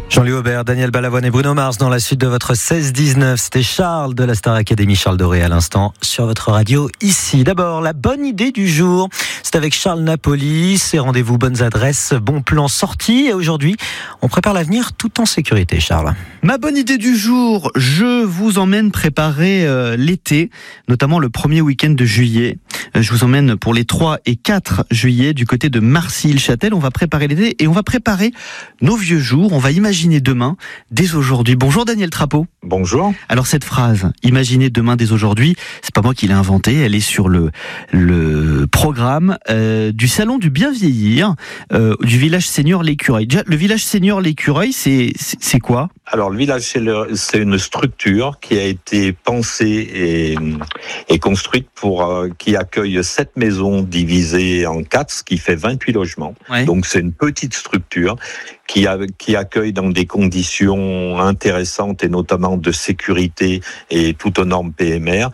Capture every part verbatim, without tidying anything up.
Jean-Louis Aubert, Daniel Balavoine et Bruno Mars dans la suite de votre seize dix-neuf. C'était Charles de la Star Academy, Charles Doré à l'instant sur votre radio ici. D'abord, la bonne idée du jour. C'est avec Charles Napoli. C'est rendez-vous, bonnes adresses, bons plans sortis. Et aujourd'hui, on prépare l'avenir tout en sécurité, Charles. Ma bonne idée du jour, je vous emmène préparer euh, l'été, notamment le premier week-end de juillet. Euh, je vous emmène pour les trois et quatre juillet du côté de Marcy-le-Châtel. On va préparer l'été et on va préparer nos vieux jours. On va imaginer demain dès aujourd'hui. Bonjour Daniel Trapeau. Bonjour. Alors cette phrase, imaginez demain dès aujourd'hui, c'est pas moi qui l'ai inventée, elle est sur le le programme euh, du salon du bien vieillir euh, du village Seigneur l'Écureuil. Déjà, le village Seigneur l'Écureuil, c'est c'est, c'est quoi ? Alors le village c'est une structure qui a été pensée et, et construite pour euh, qui accueille sept maisons divisées en quatre, ce qui fait vingt-huit logements. Ouais. Donc c'est une petite structure qui a, qui accueille dans des conditions intéressantes et notamment de sécurité et tout aux normes P M R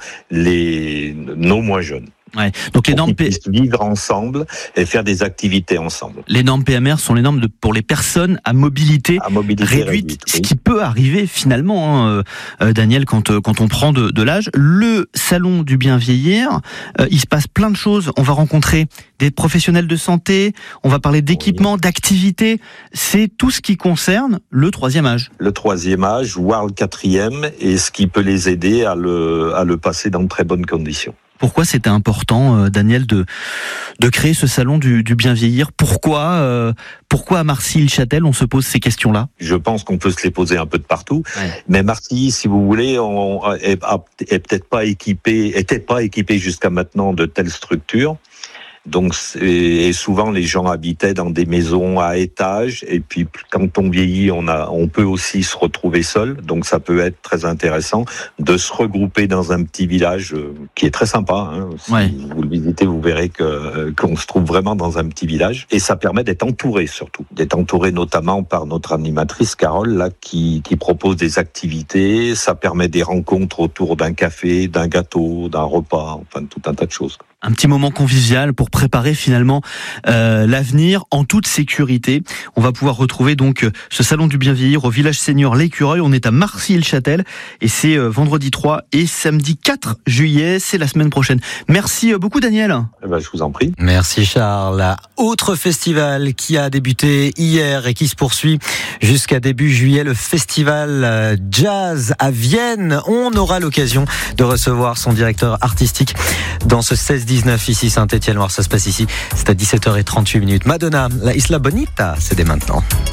les nos moins jeunes. Ouais. Donc les normes P... vivre ensemble et faire des activités ensemble. Les normes P M R sont les normes de, pour les personnes à mobilité, à mobilité réduite, réduite ce oui. qui peut arriver finalement, hein, euh, Daniel, quand euh, quand on prend de, de l'âge. Le salon du bien vieillir, euh, il se passe plein de choses. On va rencontrer des professionnels de santé, on va parler d'équipement, oui. d'activité. C'est tout ce qui concerne le troisième âge. Le troisième âge, voire le quatrième, et ce qui peut les aider à le à le passer dans de très bonnes conditions. Pourquoi c'était important, euh, Daniel, de de créer ce salon du, du bien vieillir ? Pourquoi euh, pourquoi à Marcy-le-Châtel on se pose ces questions-là ? Je pense qu'on peut se les poser un peu de partout, ouais. mais Marcy, si vous voulez, on est, est peut-être pas équipé, était pas équipé jusqu'à maintenant de telles structures. Donc, et souvent les gens habitaient dans des maisons à étages, et puis quand on vieillit, on a, on peut aussi se retrouver seul. Donc, ça peut être très intéressant de se regrouper dans un petit village qui est très sympa. Hein. Si ouais. vous le visitez, vous verrez que qu'on se trouve vraiment dans un petit village, et ça permet d'être entouré surtout, d'être entouré notamment par notre animatrice Carole là qui qui propose des activités. Ça permet des rencontres autour d'un café, d'un gâteau, d'un repas, enfin tout un tas de choses. Un petit moment convivial pour préparer finalement euh, l'avenir en toute sécurité. On va pouvoir retrouver donc ce salon du bien vieillir au village Seigneur l'Écureuil. On est à Marcy-le-Châtel et c'est euh, vendredi trois et samedi quatre juillet. C'est la semaine prochaine. Merci beaucoup Daniel. Eh ben, je vous en prie. Merci Charles. Autre festival qui a débuté hier et qui se poursuit jusqu'à début juillet, le festival Jazz à Vienne. On aura l'occasion de recevoir son directeur artistique dans ce seize dix-neuf ici Saint-Étienne-Loire. Ça se passe ici, c'est à dix-sept heures trente-huit minutes. Madonna, la Isla Bonita, c'est dès maintenant.